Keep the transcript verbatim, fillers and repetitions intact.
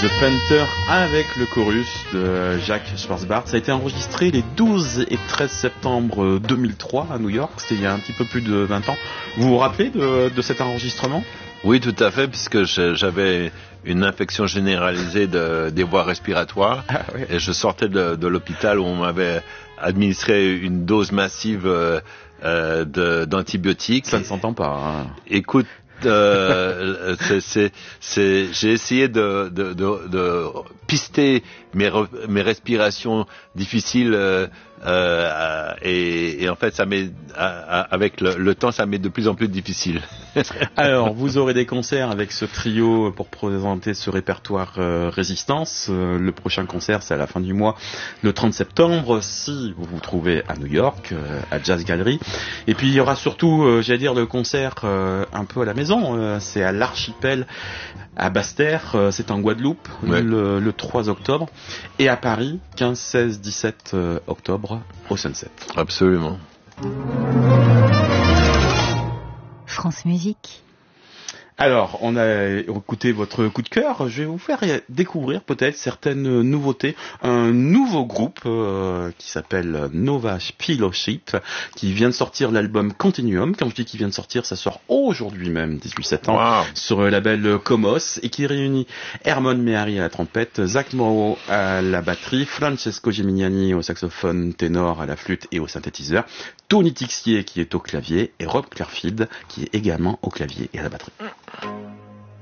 The Painter avec le chorus de Jacques Schwarzbart. Ça a été enregistré les douze et treize septembre deux mille trois à New York. C'était il y a un petit peu plus de vingt ans. Vous vous rappelez de, de cet enregistrement ? Oui, tout à fait, puisque j'avais une infection généralisée de, des voies respiratoires. Ah, oui. Et je sortais de, de l'hôpital où on m'avait administré une dose massive euh, de, d'antibiotiques. Ça ne s'entend pas. Hein. Écoute, Euh, c'est, c'est, c'est, j'ai essayé de, de, de, de pister mes, re, mes respirations difficiles euh, euh, et, et en fait, ça m'est, avec le, le temps, ça m'est de plus en plus difficile. Alors, vous aurez des concerts avec ce trio pour présenter ce répertoire euh, Résistance. Euh, le prochain concert, c'est à la fin du mois, le trente septembre, si vous vous trouvez à New York, euh, à Jazz Gallery. Et puis, il y aura surtout, euh, j'allais dire, le concert euh, un peu à la maison. Euh, c'est à l'Archipel, à Basse-Terre, euh, c'est en Guadeloupe, ouais. le, le trois octobre. Et à Paris, quinze, seize, dix-sept euh, octobre, au Sunset. Absolument. France Musique. Alors, on a écouté votre coup de cœur. Je vais vous faire découvrir peut-être certaines nouveautés. Un nouveau groupe euh, qui s'appelle Nova Fellowship, qui vient de sortir l'album Continuum. Quand je dis qu'il vient de sortir, ça sort aujourd'hui même, dix-huit septembre, wow. sur le label Comos, et qui réunit Hermon Mehari à la trompette, Zach Morrow à la batterie, Francesco Gemignani au saxophone ténor, à la flûte et au synthétiseur, Tony Tixier qui est au clavier, et Rob Clairfield qui est également au clavier et à la batterie.